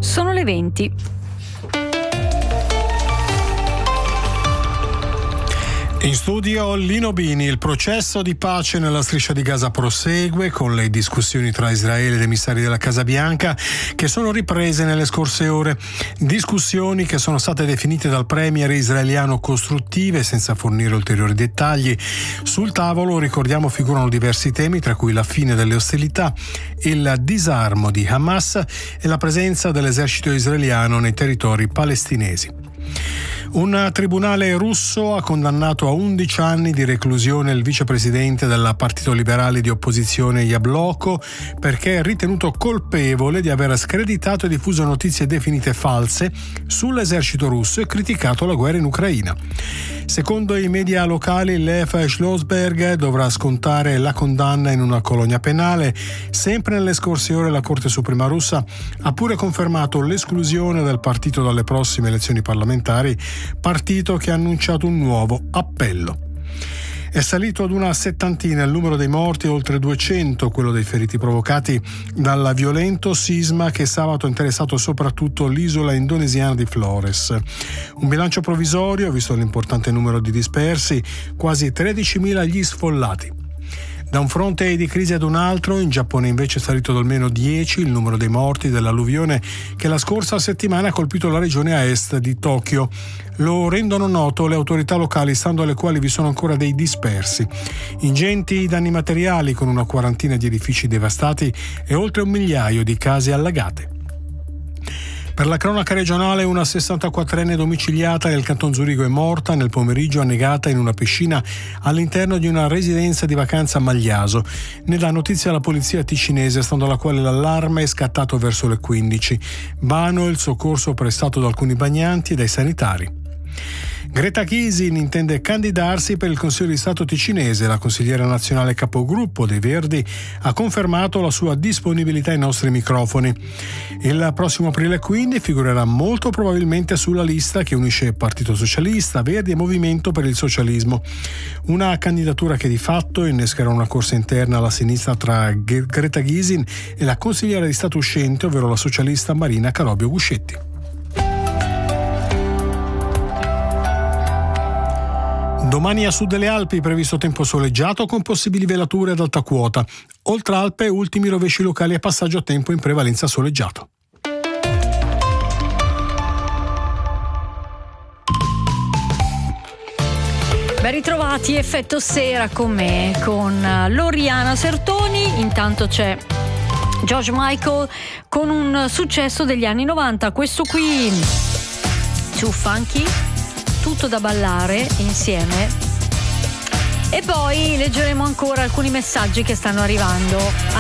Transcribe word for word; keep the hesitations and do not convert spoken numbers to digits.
Sono le venti. In studio Lino Bini. Il processo di pace nella striscia di Gaza prosegue con le discussioni tra Israele ed emissari della Casa Bianca che sono riprese nelle scorse ore. Discussioni che sono state definite dal premier israeliano costruttive senza fornire ulteriori dettagli. Sul tavolo, ricordiamo, figurano diversi temi, tra cui la fine delle ostilità, il disarmo di Hamas e la presenza dell'esercito israeliano nei territori palestinesi. Un tribunale russo ha condannato a undici anni di reclusione il vicepresidente del Partito Liberale di opposizione Jabloko perché è ritenuto colpevole di aver screditato e diffuso notizie definite false sull'esercito russo e criticato la guerra in Ucraina. Secondo i media locali, Lev Schlossberg dovrà scontare la condanna in una colonia penale. Sempre nelle scorse ore la Corte Suprema russa ha pure confermato l'esclusione del partito dalle prossime elezioni parlamentari, partito che ha annunciato un nuovo appello. È salito ad una settantina il numero dei morti, oltre duecento quello dei feriti provocati dal violento sisma che sabato ha interessato soprattutto l'isola indonesiana di Flores. Un bilancio provvisorio, visto l'importante numero di dispersi, quasi tredicimila gli sfollati. Da un fronte di crisi ad un altro, in Giappone invece è salito ad almeno dieci il numero dei morti dell'alluvione che la scorsa settimana ha colpito la regione a est di Tokyo. Lo rendono noto le autorità locali, stando alle quali vi sono ancora dei dispersi. Ingenti danni materiali, con una quarantina di edifici devastati e oltre un migliaio di case allagate. Per la cronaca regionale, una sessantaquattrenne domiciliata nel canton Zurigo è morta nel pomeriggio annegata in una piscina all'interno di una residenza di vacanza a Magliaso. Ne dà notizia la polizia ticinese, stando alla quale l'allarme è scattato verso le quindici. Vano il soccorso prestato da alcuni bagnanti e dai sanitari. Greta Gysin intende candidarsi per il Consiglio di Stato ticinese. La consigliera nazionale capogruppo dei Verdi ha confermato la sua disponibilità ai nostri microfoni. Il prossimo aprile quindi figurerà molto probabilmente sulla lista che unisce Partito Socialista, Verdi e Movimento per il Socialismo. Una candidatura che di fatto innescherà una corsa interna alla sinistra tra Greta Gysin e la consigliera di Stato uscente, ovvero la socialista Marina Carobio Guscetti. Domani a sud delle Alpi previsto tempo soleggiato con possibili velature ad alta quota. Oltre Alpe ultimi rovesci locali e passaggio a tempo in prevalenza soleggiato. Ben ritrovati, effetto sera con me, con Loriana Sertoni. Intanto c'è George Michael con un successo degli anni novanta, questo qui, Too Funky. Tutto da ballare insieme. E poi leggeremo ancora alcuni messaggi che stanno arrivando